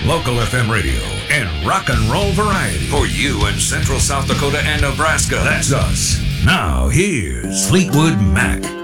local FM radio and rock and roll variety for you in Central South Dakota and Nebraska. That's us. Now here's Fleetwood Mac.